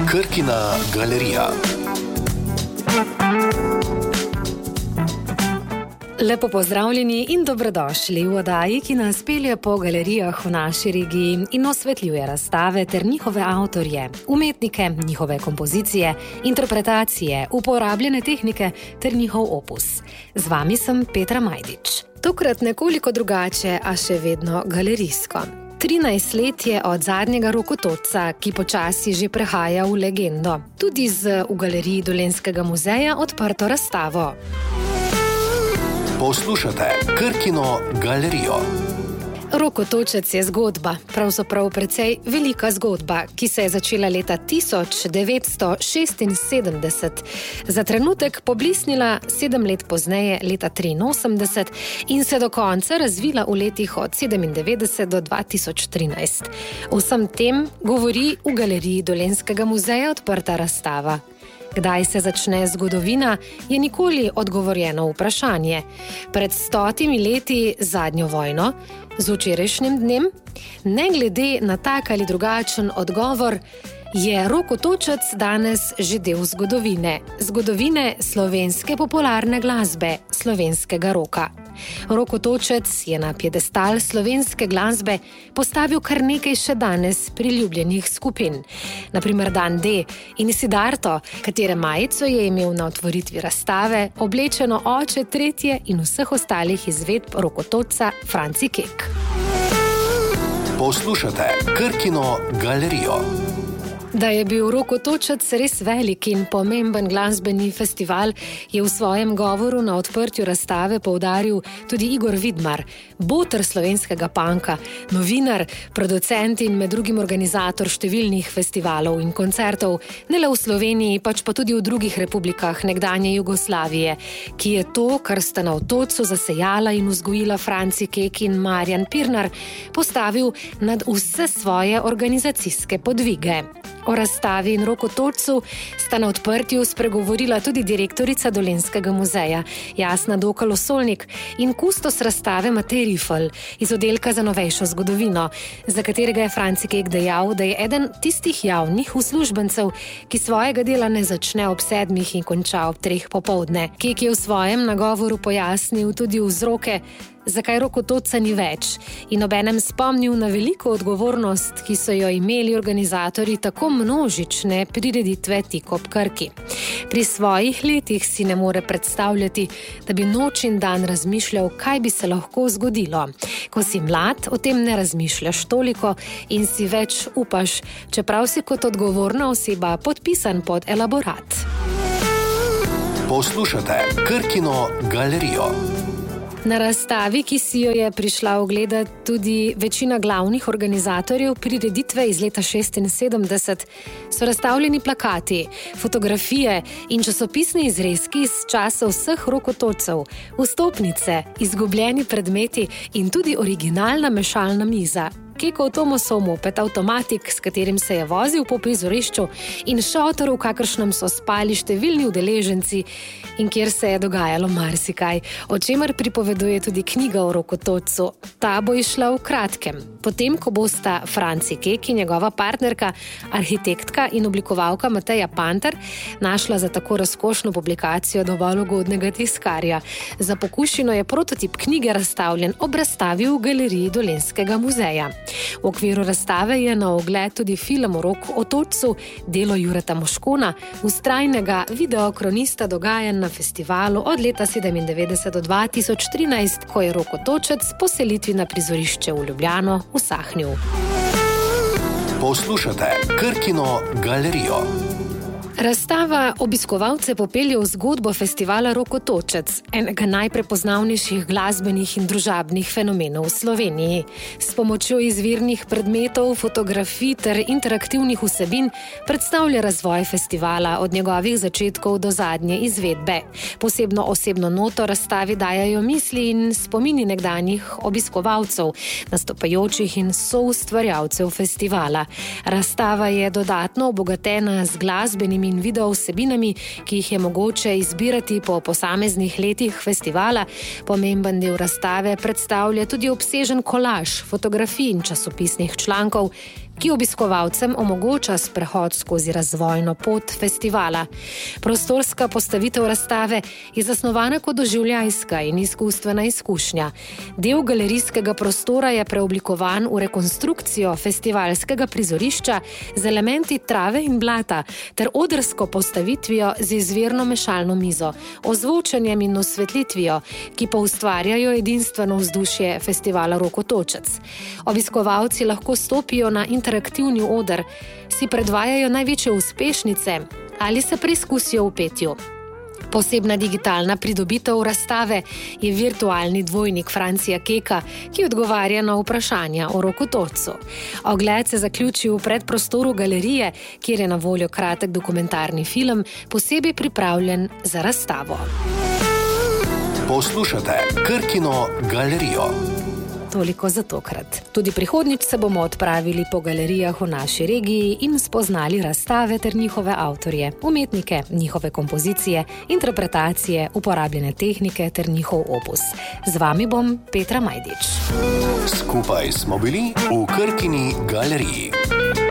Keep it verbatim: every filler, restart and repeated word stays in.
Krkina galerija. Lepo pozdravljeni in dobrodošli v oddaji, ki nas pelje po galerijah v naši regiji in osvetljuje razstave ter njihove avtorje, umetnike, njihove kompozicije, interpretacije, uporabljene tehnike ter njihov opus. Z vami sem Petra Majdič. Tokrat nekoliko drugače, a še vedno galerijsko. trinajst let je od zadnjega Rokotocca, ki počasi že prehaja v legendo. Tudi z v galeriji Dolenjskega muzeja odprto razstavo. Poslušate Krkino galerijo. Rokotočec je zgodba, pravzaprav precej velika zgodba, ki se je začela leta tisoč devetsto šestinsedemdeset, za trenutek poblisnila sedem let pozneje, leta triinosemdeset, in se do konca razvila v letih od sedemindevetdeset do dva tisoč trinajst. Vsem tem govori v galeriji Dolenjskega muzeja odprta razstava. Kdaj se začne zgodovina, je nikoli odgovorjeno vprašanje. Pred stotimi leti zadnjo vojno, z včerajšnjim dnem, ne glede na tak ali drugačen odgovor, je Rokotočec danes že del zgodovine. Zgodovine slovenske popularne glasbe, slovenskega roka. Rokotočec je na piedestal slovenske glasbe postavil kar nekaj še danes priljubljenih skupin. Na primer Dan D in Siddharto, katere majico je imel na otvoritvi razstave oblečeno oče tretje in vseh ostalih izvedb Rokotocca Franci Kek. Poslušate Krkino galerijo. Da je bil Rokotočec res velik in pomemben glasbeni festival, je v svojem govoru na odprtju razstave poudaril tudi Igor Vidmar, boter slovenskega panka, novinar, producent in med drugim organizator številnih festivalov in koncertov, ne le v Sloveniji, pač pa tudi v drugih republikah nekdanje Jugoslavije, ki je to, kar sta na Otočcu zasejala in vzgojila Franci Kek in Marjan Pirnat, postavil nad vse svoje organizacijske podvige. O razstavi in Rokotočcu sta na odprtju spregovorila tudi direktorica Dolenjskega muzeja Jasna Dokal-Osolnik in kustos razstave Matej Rifl iz oddelka za novejšo zgodovino, za katerega je Franci Kek dejal, da je eden tistih javnih uslužbencev, ki svojega dela ne začne ob sedmih in konča ob treh popoldne. Kek je v svojem nagovoru pojasnil tudi vzroke, zakaj Rokotocca ni več, in obenem spomnil na veliko odgovornost, ki so jo imeli organizatorji tako množične prireditve tik ob Krki. Pri svojih letih si ne more predstavljati, da bi noč in dan razmišljal, kaj bi se lahko zgodilo. Ko si mlad, o tem ne razmišljaš toliko in si več upaš, čeprav si kot odgovorna oseba podpisan pod elaborat. Poslušate Krkino galerijo. Na razstavi, ki si jo je prišla ogledati tudi večina glavnih organizatorjev prireditve iz leta šestinsedemdeset, so razstavljeni plakati, fotografije in časopisni izrezki iz časa vseh Rokotoccev, vstopnice, izgubljeni predmeti in tudi originalna mešalna miza. Kekov Tomosov moped avtomatik, s katerim se je vozil po prizorišču, in šotor, v kakršnem so spali številni udeleženci in kjer se je dogajalo marsikaj, o čemer pripoveduje tudi knjiga o Rokotoccu. Ta bo išla v kratkem. Potem, ko bosta Franci Kek in njegova partnerka, arhitektka in oblikovalka Mateja Panter, našla za tako razkošno publikacijo dovolj ugodnega tiskarja. Za pokušino je prototip knjige razstavljen ob razstavi v galeriji Dolenjskega muzeja. V okviru razstave je na ogled tudi film o Rokotočcu, delo Jureta Moškona, vztrajnega videokronista dogajanj na festivalu od leta sedemindevetdeset do dva tisoč trinajst, ko je Rokotočec po selitvi na prizorišče v Ljubljano usahnil. Poslušate Krkino galerijo. Razstava obiskovalce popelje v zgodbo festivala Rokotočec, enega najprepoznavnejših glasbenih in družabnih fenomenov v Sloveniji. S pomočjo izvirnih predmetov, fotografij ter interaktivnih vsebin predstavlja razvoj festivala od njegovih začetkov do zadnje izvedbe. Posebno osebno noto razstavi dajajo misli in spomini nekdanjih obiskovalcev, nastopajočih in soustvarjalcev festivala. Razstava je dodatno obogatena z glasbenimi in video vsebinami, ki jih je mogoče izbirati po posameznih letih festivala. Pomemben del razstave predstavlja tudi obsežen kolaž fotografij in časopisnih člankov, ki obiskovalcem omogoča sprehod skozi razvojno pot festivala. Prostorska postavitev razstave je zasnovana kot doživljajska in izkustvena izkušnja. Del galerijskega prostora je preoblikovan v rekonstrukcijo festivalskega prizorišča z elementi trave in blata ter odrsko postavitvijo z izvirno mešalno mizo, ozvočenjem in osvetlitvijo, ki pa ustvarjajo edinstveno vzdušje festivala Rokotočec. Obiskovalci lahko stopijo na interaktivni oder, si predvajajo največje uspešnice ali se preizkusijo v petju. Posebna digitalna pridobitev razstave je virtualni dvojnik Francija Keka, ki odgovarja na vprašanja o Rokotočcu. Ogled se zaključi v predprostoru galerije, kjer je na voljo kratek dokumentarni film, posebej pripravljen za razstavo. Poslušate Krkino galerijo. Toliko za tokrat. Tudi prihodnjič se bomo odpravili po galerijah v naši regiji in spoznali razstave ter njihove avtorje, umetnike, njihove kompozicije, interpretacije, uporabljene tehnike ter njihov opus. Z vami bom Petra Majdič. Skupaj smo bili v Krkini galeriji.